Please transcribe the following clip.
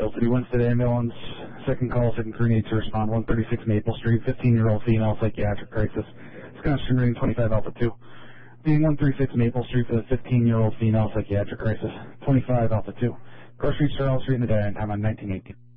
Hill City Winston Ambulance, second call, second crew need to respond, 136 Maple Street, 15-year-old female psychiatric crisis. Wisconsin rating 25 Alpha 2. Being 136 Maple Street for the 15-year-old female psychiatric crisis, 25 Alpha 2. Grocery Street, Charles Street in the day, and time on 1918.